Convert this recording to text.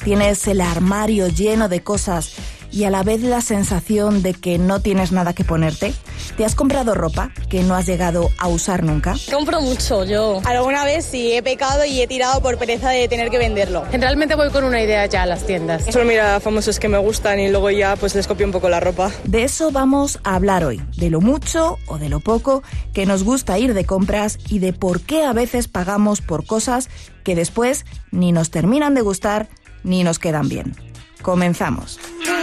Tienes el armario lleno de cosas y a la vez la sensación de que no tienes nada que ponerte. ¿Te has comprado ropa que no has llegado a usar nunca? Compro mucho yo. Alguna vez sí he pecado y he tirado por pereza de tener que venderlo. Generalmente voy con una idea ya a las tiendas. Solo mira a famosos que me gustan y luego ya pues les copio un poco la ropa. De eso vamos a hablar hoy, de lo mucho o de lo poco que nos gusta ir de compras y de por qué a veces pagamos por cosas que después ni nos terminan de gustar ni nos quedan bien. Comenzamos.